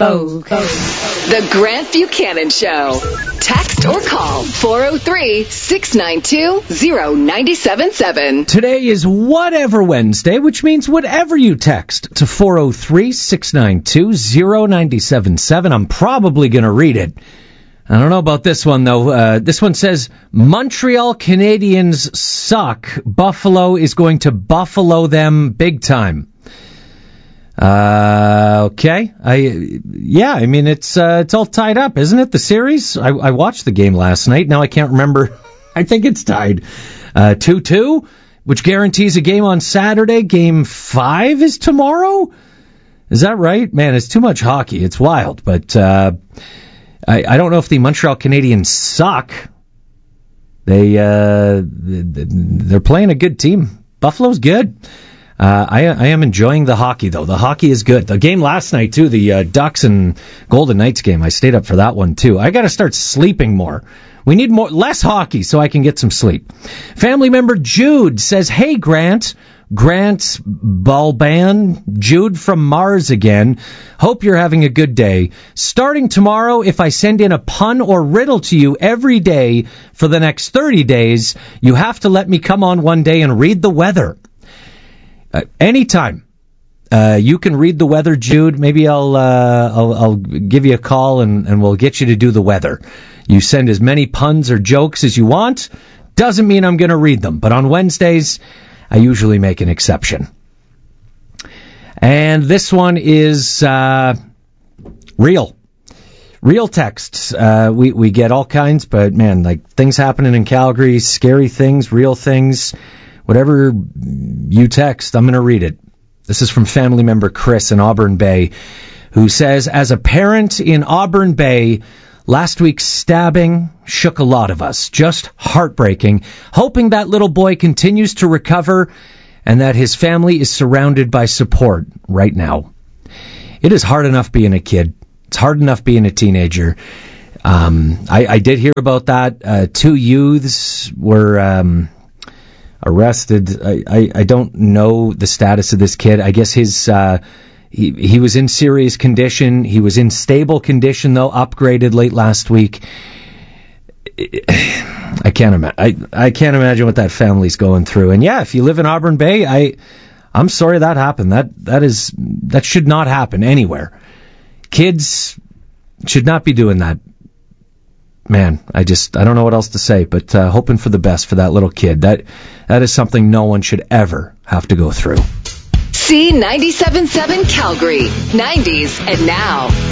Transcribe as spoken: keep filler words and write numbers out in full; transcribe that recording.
Cove. The Grant Buchanan Show. Text or call four oh three, six nine two, oh nine seven seven. Today is Whatever Wednesday, which means whatever you text to four oh three, six nine two, oh nine seven seven. I'm probably going to read it. I don't know about this one, though. Uh, this one says, Montreal Canadiens suck. Buffalo is going to buffalo them big time. Uh, okay. I, yeah, I mean, it's, uh, it's all tied up, isn't it? The series? I, I watched the game last night. Now I can't remember. I think it's tied. Uh, two two, which guarantees a game on Saturday. Game five is tomorrow? Is that right? Man, it's too much hockey. It's wild. But, uh, I, I don't know if the Montreal Canadiens suck. They, uh, they're playing a good team. Buffalo's good. Uh, I, I am enjoying the hockey, though. The hockey is good. The game last night, too, the uh, Ducks and Golden Knights game, I stayed up for that one, too. I got to start sleeping more. We need more, less hockey so I can get some sleep. Family member Jude says, hey, Grant, Grant Balban, Jude from Mars again. Hope you're having a good day. Starting tomorrow, if I send in a pun or riddle to you every day for the next thirty days, you have to let me come on one day and read the weather. Uh, anytime. Uh, you can read the weather, Jude. Maybe I'll, uh, I'll, I'll give you a call and, and we'll get you to do the weather. You send as many puns or jokes as you want. Doesn't mean I'm going to read them. But on Wednesdays, I usually make an exception. And this one is, uh, real. Real texts. Uh, we, we get all kinds, but man, like things happening in Calgary, scary things, real things. Whatever you text, I'm going to read it. This is from family member Chris in Auburn Bay, who says, as a parent in Auburn Bay, last week's stabbing shook a lot of us. Just heartbreaking. Hoping that little boy continues to recover and that his family is surrounded by support right now. It is hard enough being a kid. It's hard enough being a teenager. Um, I, I did hear about that. Uh, two youths were... Um, arrested. I, I, I don't know the status of this kid. I guess his uh, he he was in serious condition. He was in stable condition, though, upgraded late last week. I can't ima- I, I can't imagine what that family's going through. And yeah, if you live in Auburn Bay, I I'm sorry that happened. That that is that should not happen anywhere. Kids should not be doing that. Man, I just, I don't know what else to say, but uh, hoping for the best for that little kid. That that is something no one should ever have to go through. C ninety-seven point seven Calgary, nineties and now.